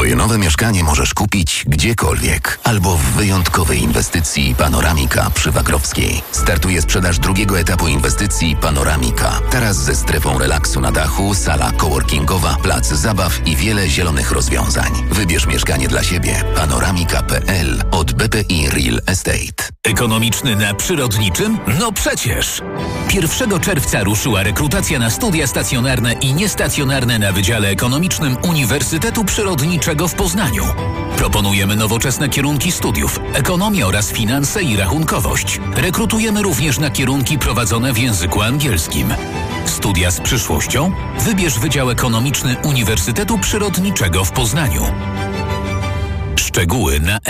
Swoje nowe mieszkanie możesz kupić gdziekolwiek albo w wyjątkowej inwestycji Panoramika przy Wagrowskiej. Startuje sprzedaż drugiego etapu inwestycji Panoramika. Teraz ze strefą relaksu na dachu, sala coworkingowa, plac zabaw i wiele zielonych rozwiązań. Wybierz mieszkanie dla siebie. Panoramika.pl od BPI Real Estate. Ekonomiczny na przyrodniczym? No przecież! 1 czerwca ruszyła rekrutacja na studia stacjonarne i niestacjonarne na Wydziale Ekonomicznym Uniwersytetu Przyrodniczego w Poznaniu. Proponujemy nowoczesne kierunki studiów, ekonomię oraz finanse i rachunkowość. Rekrutujemy również na kierunki prowadzone w języku angielskim. Studia z przyszłością? Wybierz Wydział Ekonomiczny Uniwersytetu Przyrodniczego w Poznaniu. Szczegóły na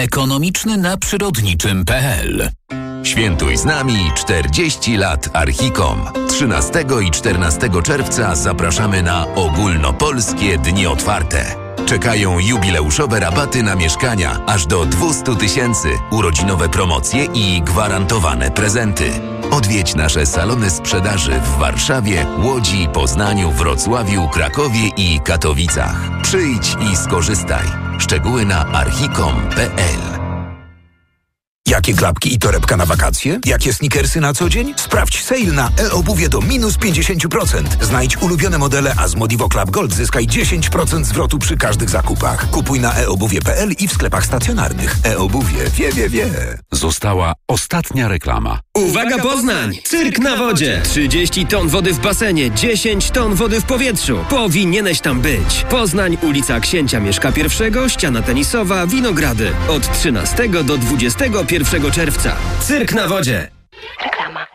ekonomiczny-na-przyrodniczym.pl. Świętuj z nami 40 lat Archicom. 13 i 14 czerwca zapraszamy na ogólnopolskie dni otwarte. Czekają jubileuszowe rabaty na mieszkania aż do 200 000, urodzinowe promocje i gwarantowane prezenty. Odwiedź nasze salony sprzedaży w Warszawie, Łodzi, Poznaniu, Wrocławiu, Krakowie i Katowicach. Przyjdź i skorzystaj. Szczegóły na archicom.pl. Jakie klapki i torebka na wakacje? Jakie sneakersy na co dzień? Sprawdź sale na e-obuwie do minus 50%. Znajdź ulubione modele, a z Modivo Club Gold zyskaj 10% zwrotu przy każdych zakupach. Kupuj na eobuwie.pl i w sklepach stacjonarnych. E-obuwie wie. Została ostatnia reklama. Uwaga Poznań! Cyrk na wodzie! 30 ton wody w basenie, 10 ton wody w powietrzu. Powinieneś tam być. Poznań, ulica Księcia Mieszka I, ściana tenisowa, Winogrady. Od 13 do 21 czerwca. Cyrk na wodzie. Reklama.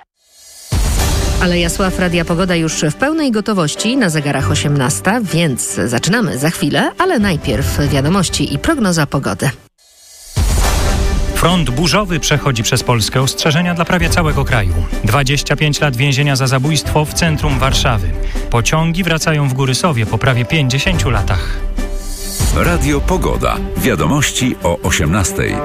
Ale Jasław, Radia Pogoda już w pełnej gotowości, na zegarach 18, więc zaczynamy za chwilę, ale najpierw wiadomości i prognoza pogody. Front burzowy przechodzi przez Polskę. Ostrzeżenia dla prawie całego kraju. 25 lat więzienia za zabójstwo w centrum Warszawy. Pociągi wracają w Górysowie po prawie 50 latach. Radio Pogoda. Wiadomości o 18:00.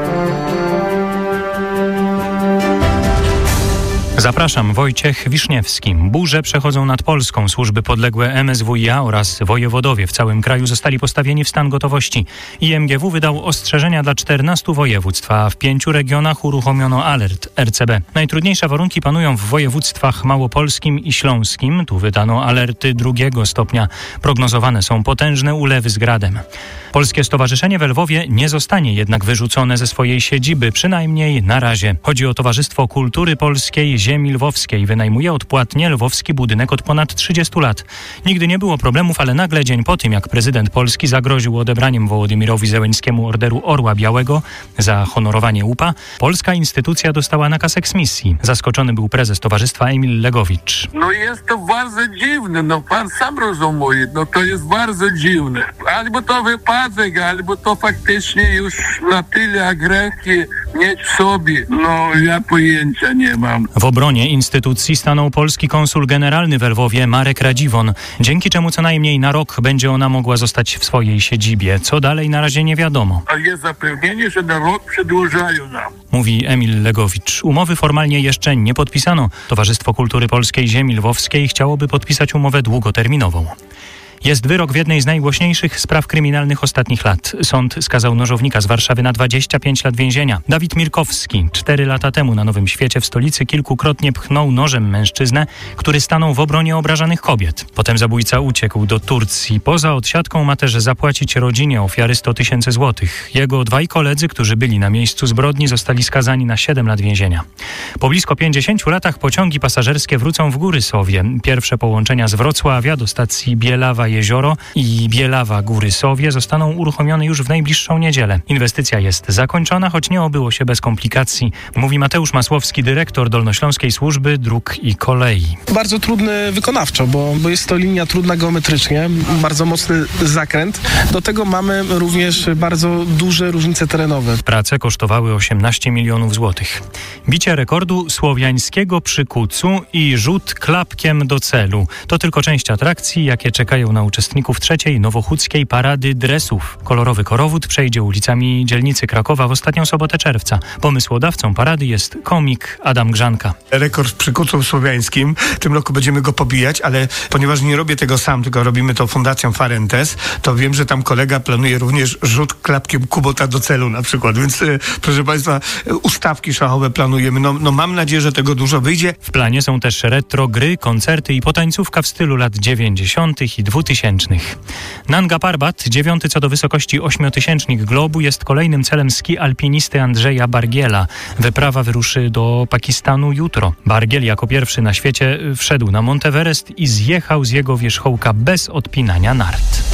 Zapraszam, Wojciech Wiszniewski. Burze przechodzą nad Polską. Służby podległe MSWiA oraz wojewodowie w całym kraju zostali postawieni w stan gotowości. IMGW wydał ostrzeżenia dla 14 województw, a w 5 regionach uruchomiono alert RCB. Najtrudniejsze warunki panują w województwach małopolskim i śląskim. Tu wydano alerty 2 stopnia. Prognozowane są potężne ulewy z gradem. Polskie Stowarzyszenie we Lwowie nie zostanie jednak wyrzucone ze swojej siedziby, przynajmniej na razie. Chodzi o Towarzystwo Kultury Polskiej Ziemi Lwowskiej. Wynajmuje odpłatnie lwowski budynek od ponad 30 lat. Nigdy nie było problemów, ale nagle dzień po tym, jak prezydent Polski zagroził odebraniem Wołodymyrowi Zełenskiemu Orderu Orła Białego za honorowanie łupa, polska instytucja dostała nakaz eksmisji. Zaskoczony był prezes towarzystwa Emil Legowicz. No jest to bardzo dziwne, pan sam rozumie, to jest bardzo dziwne. Albo to wypadek, albo to faktycznie już na tyle agresji mieć w sobie, ja pojęcia nie mam. W obronie instytucji stanął polski konsul generalny w Lwowie Marek Radziwon, dzięki czemu co najmniej na rok będzie ona mogła zostać w swojej siedzibie. Co dalej na razie nie wiadomo. A jest zapewnienie, że na rok przedłużają nam. Mówi Emil Legowicz. Umowy formalnie jeszcze nie podpisano. Towarzystwo Kultury Polskiej Ziemi Lwowskiej chciałoby podpisać umowę długoterminową. Jest wyrok w jednej z najgłośniejszych spraw kryminalnych ostatnich lat. Sąd skazał nożownika z Warszawy na 25 lat więzienia. Dawid Mirkowski 4 lata temu na Nowym Świecie w stolicy kilkukrotnie pchnął nożem mężczyznę, który stanął w obronie obrażanych kobiet. Potem zabójca uciekł do Turcji. Poza odsiadką ma też zapłacić rodzinie ofiary 100 000 złotych. Jego 2 koledzy, którzy byli na miejscu zbrodni, zostali skazani na 7 lat więzienia. Po blisko 50 latach pociągi pasażerskie wrócą w Górysowie. Pierwsze połączenia z Wrocławia do stacji Bielawa-Jezioro i Bielawa-Górysowie zostaną uruchomione już w najbliższą niedzielę. Inwestycja jest zakończona, choć nie obyło się bez komplikacji, mówi Mateusz Masłowski, dyrektor Dolnośląskiej Służby Dróg i Kolei. Bardzo trudny wykonawczo, bo jest to linia trudna geometrycznie, bardzo mocny zakręt. Do tego mamy również bardzo duże różnice terenowe. Prace kosztowały 18 milionów złotych. Bicie rekordu słowiańskiego przy Kucu i rzut klapkiem do celu. To tylko część atrakcji, jakie czekają na na uczestników 3. Nowochódzkiej Parady Dresów. Kolorowy korowód przejdzie ulicami dzielnicy Krakowa w ostatnią sobotę czerwca. Pomysłodawcą parady jest komik Adam Grzanka. Rekord przy kucu słowiańskim. W tym roku będziemy go pobijać, ale ponieważ nie robię tego sam, tylko robimy to Fundacją Farentes, to wiem, że tam kolega planuje również rzut klapkiem Kubota do celu na przykład. Więc proszę Państwa, ustawki szachowe planujemy. No mam nadzieję, że tego dużo wyjdzie. W planie są też retro gry, koncerty i potańcówka w stylu lat 90. i 2000. Nanga Parbat, 9. co do wysokości 8000 globu, jest kolejnym celem ski alpinisty Andrzeja Bargiela. Wyprawa wyruszy do Pakistanu jutro. Bargiel jako pierwszy na świecie wszedł na Mount Everest i zjechał z jego wierzchołka bez odpinania nart.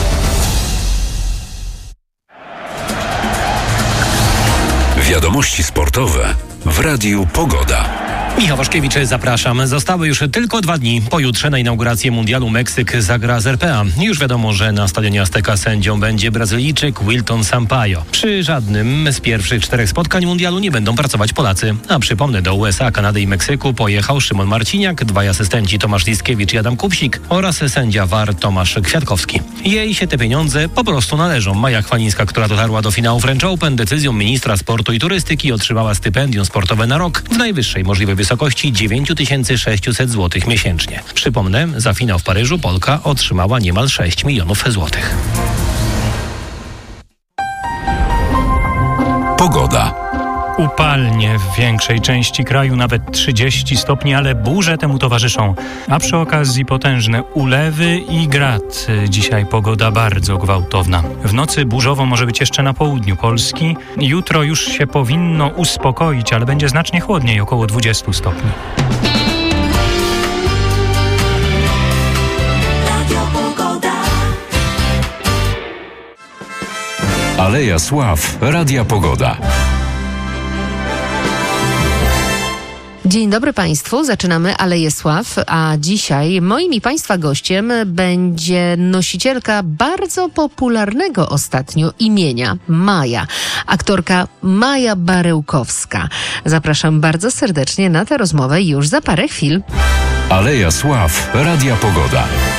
Wiadomości sportowe w Radiu Pogoda. Michał Waszkiewicz, zapraszam. Zostały już tylko 2 dni. Pojutrze na inaugurację mundialu Meksyk zagra z RPA. Już wiadomo, że na stadionie Azteca sędzią będzie Brazylijczyk Wilton Sampaio. Przy żadnym z pierwszych 4 spotkań mundialu nie będą pracować Polacy. A przypomnę, do USA, Kanady i Meksyku pojechał Szymon Marciniak, 2 asystenci Tomasz Liskiewicz i Adam Kupsik oraz sędzia VAR Tomasz Kwiatkowski. Jej się te pieniądze po prostu należą. Maja Chwalińska, która dotarła do finału French Open, decyzją ministra sportu i turystyki otrzymała stypendium sportowe na rok w najwyższej możliwej wysokości 9600 zł miesięcznie. Przypomnę, za finał w Paryżu Polka otrzymała niemal 6 milionów złotych. Pogoda. Upalnie w większej części kraju, nawet 30 stopni, ale burze temu towarzyszą. A przy okazji potężne ulewy i grad. Dzisiaj pogoda bardzo gwałtowna. W nocy burzowo może być jeszcze na południu Polski. Jutro już się powinno uspokoić, ale będzie znacznie chłodniej, około 20 stopni. Aleja Sław, Radia Pogoda. Dzień dobry Państwu, zaczynamy Aleję Sław, a dzisiaj moim i Państwa gościem będzie nosicielka bardzo popularnego ostatnio imienia Maja, aktorka Maja Barełkowska. Zapraszam bardzo serdecznie na tę rozmowę już za parę chwil. Aleja Sław, Radia Pogoda.